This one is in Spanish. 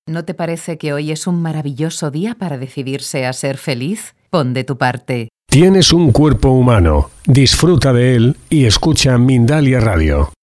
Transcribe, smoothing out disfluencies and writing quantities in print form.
¿No te parece que hoy es un maravilloso día para decidirse a ser feliz? Pon de tu parte. Tienes un cuerpo humano. Disfruta de él y escucha Mindalia Radio.